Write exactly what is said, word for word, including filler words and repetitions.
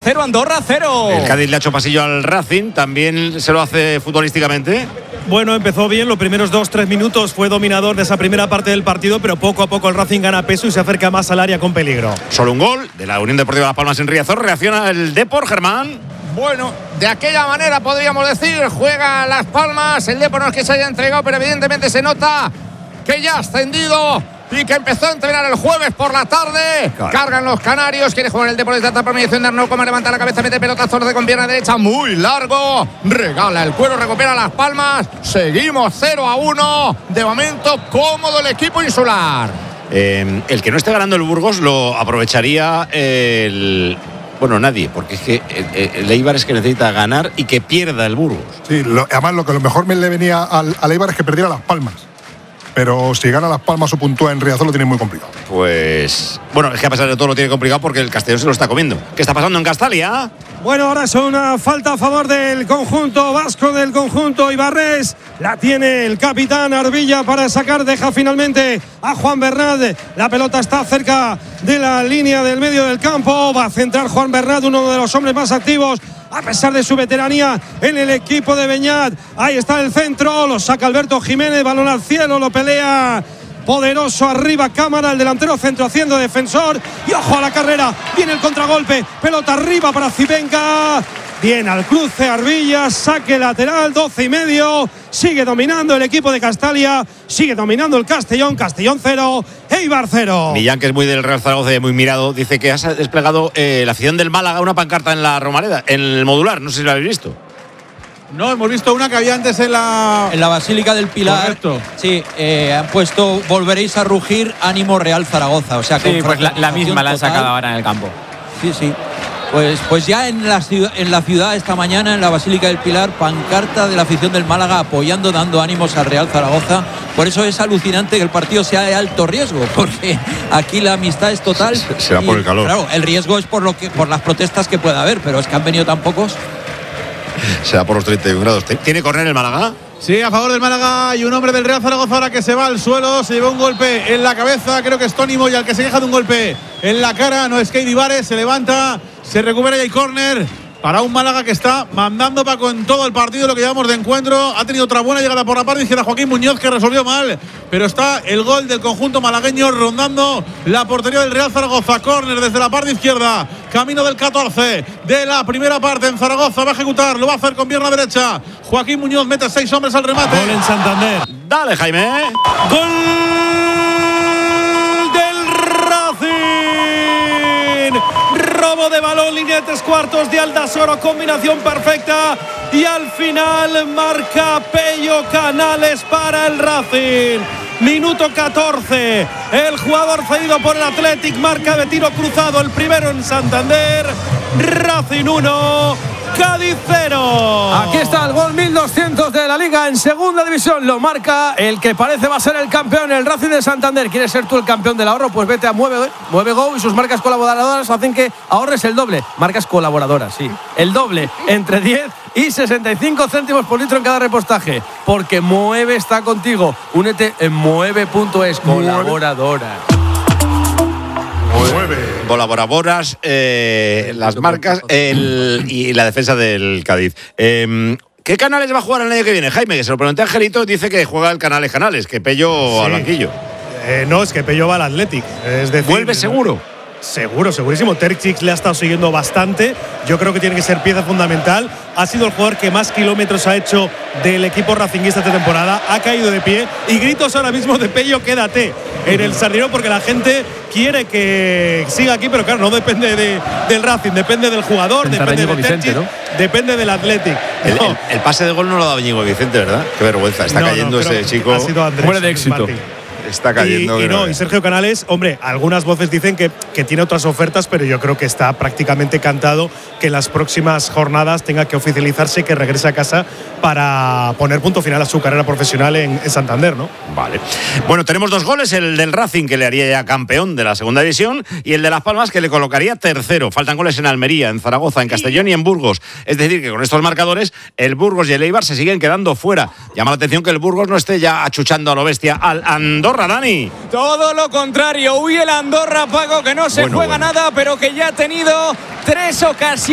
cero, Andorra cero. El Cádiz le ha hecho pasillo al Racing, también se lo hace futbolísticamente. Bueno, empezó bien, los primeros dos, tres minutos fue dominador de esa primera parte del partido, pero poco a poco el Racing gana peso y se acerca más al área con peligro. Solo un gol de la Unión Deportiva Las Palmas en Riazor. Reacciona el Depor, Germán. Bueno, de aquella manera podríamos decir, juega Las Palmas, el Depor no es que se haya entregado, pero evidentemente se nota que ya ha ascendido y que empezó a entrenar el jueves por la tarde. Claro. Cargan los canarios, quiere jugar el Depor de tanta promediación de Arnau Coma, levanta la cabeza, mete pelotazo de con pierna derecha, muy largo, regala el cuero, recupera Las Palmas, seguimos cero a uno, de momento cómodo el equipo insular. Eh, el que no esté ganando el Burgos lo aprovecharía el... Bueno, nadie, porque es que el, el Eibar es que necesita ganar y que pierda el Burgos. Sí, lo, además lo que lo mejor me le venía al, al Eibar es que perdiera Las Palmas. Pero si gana Las Palmas o puntúa en Riazor lo tiene muy complicado. Pues... Bueno, es que a pesar de todo lo tiene complicado porque el Castellón se lo está comiendo. ¿Qué está pasando en Castalia? Bueno, ahora es una falta a favor del conjunto vasco, del conjunto ibarrés. La tiene el capitán Arbilla para sacar. Deja finalmente a Juan Bernat. La pelota está cerca de la línea del medio del campo. Va a centrar Juan Bernat, uno de los hombres más activos, a pesar de su veteranía en el equipo de Beñat. Ahí está el centro, lo saca Alberto Jiménez, balón al cielo, lo pelea poderoso arriba Cámara, el delantero centro haciendo defensor, y ojo a la carrera, viene el contragolpe, pelota arriba para Zipenka, bien al cruce Arbilla, saque lateral, doce y medio, sigue dominando el equipo de Castalia, sigue dominando el Castellón, Castellón cero, Eibar cero. Millán, que es muy del Real Zaragoza y muy mirado, dice que ha desplegado eh, la afición del Málaga una pancarta en la Romareda, en el Modular, no sé si lo habéis visto. No, hemos visto una que había antes en la... En la Basílica del Pilar. Correcto. Sí, eh, han puesto volveréis a rugir, ánimo Real Zaragoza. O sea, sí, pues la, la misma la han total. sacado ahora en el campo. Sí, sí. Pues, pues ya en la, ciudad, en la ciudad esta mañana, en la Basílica del Pilar, pancarta de la afición del Málaga apoyando, dando ánimos al Real Zaragoza. Por eso es alucinante que el partido sea de alto riesgo, porque aquí la amistad es total. Se, se va por el calor. Claro, el riesgo es por, lo que, por las protestas que pueda haber, pero es que han venido tan pocos. Se va por los treinta y un grados. ¿Tiene córner el Málaga? Sí, a favor del Málaga, y un hombre del Real Zaragoza ahora que se va al suelo, se llevó un golpe en la cabeza, creo que es Tony Moya el que se queja de un golpe en la cara, no es Keidi Vares, se levanta, se recupera y hay córner para un Málaga que está mandando Paco en todo el partido, lo que llevamos de encuentro. Ha tenido otra buena llegada por la parte izquierda Joaquín Muñoz, que resolvió mal, pero está el gol del conjunto malagueño rondando la portería del Real Zaragoza. Córner desde la parte izquierda, camino del catorce de la primera parte en Zaragoza. Va a ejecutar, lo va a hacer con pierna derecha. Joaquín Muñoz mete seis hombres al remate. Gol en Santander. Dale, Jaime. Gol del Racing. Robo de balón, línea de tres cuartos de Aldasoro, combinación perfecta, y al final marca Pello Canales para el Racing. Minuto catorce, el jugador cedido por el Athletic marca de tiro cruzado, el primero en Santander. Racing uno, Cádiz cero. Aquí está el gol mil doscientos de la Liga en segunda división. Lo marca el que parece va a ser el campeón, el Racing de Santander. ¿Quieres ser tú el campeón del ahorro? Pues vete a Mueve, Mueve Go, y sus marcas colaboradoras hacen que ahorres el doble. Marcas colaboradoras, sí. El doble, entre diez y sesenta y cinco céntimos por litro en cada repostaje. Porque Mueve está contigo. Únete en mueve punto es. Colaboradora. Colaboradoras, eh, las marcas el, y la defensa del Cádiz. Eh, ¿Qué Canales va a jugar el año que viene, Jaime? Que se lo pregunté a Angelito, dice que juega el Canales Canales, que Pello sí. al banquillo. Eh, no, es que Pello va al Athletic. Es decir, ¿vuelve seguro? Seguro, segurísimo. Terzic le ha estado siguiendo bastante. Yo creo que tiene que ser pieza fundamental. Ha sido el jugador que más kilómetros ha hecho del equipo racinguista esta temporada. Ha caído de pie. Y gritos ahora mismo de Pello, quédate en el Sardinero, porque la gente quiere que siga aquí, pero claro, no depende de, del Racing, depende del jugador, depende de Terzic, ¿no? Depende del Athletic. El, no. el, el pase de gol no lo ha dado Íñigo Vicente, ¿verdad? Qué vergüenza. Está no, cayendo no, ese chico. Ha sido Andrés, muere de éxito. Martín. Está cayendo. Y, y no, y Sergio Canales, hombre, algunas voces dicen que, que tiene otras ofertas, pero yo creo que está prácticamente cantado que en las próximas jornadas tenga que oficializarse y que regrese a casa para poner punto final a su carrera profesional en, en Santander, ¿no? Vale. Bueno, tenemos dos goles, el del Racing, que le haría ya campeón de la segunda división, y el de Las Palmas, que le colocaría tercero. Faltan goles en Almería, en Zaragoza, en Castellón y en Burgos. Es decir, que con estos marcadores, el Burgos y el Eibar se siguen quedando fuera. Llama la atención que el Burgos no esté ya achuchando a lo bestia al Andorra. Dani. Todo lo contrario, huye el Andorra, Paco, que no se bueno, juega bueno. nada, pero que ya ha tenido tres ocasiones.